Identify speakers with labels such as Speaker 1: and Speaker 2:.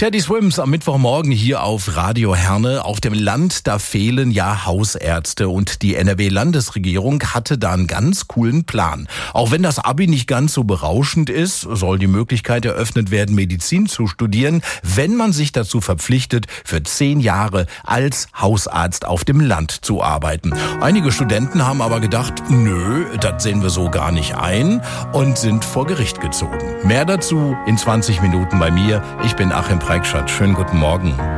Speaker 1: Teddy Swims am Mittwochmorgen hier auf Radio Herne. Auf dem Land, da fehlen ja Hausärzte und die NRW-Landesregierung hatte da einen ganz coolen Plan. Auch wenn das Abi nicht ganz so berauschend ist, soll die Möglichkeit eröffnet werden, Medizin zu studieren, wenn man sich dazu verpflichtet, für 10 Jahre als Hausarzt auf dem Land zu arbeiten. Einige Studenten haben aber gedacht, nö, das sehen wir so gar nicht ein und sind vor Gericht gezogen. Mehr dazu in 20 Minuten bei mir. Ich bin Achim Preikschat. Schönen guten Morgen.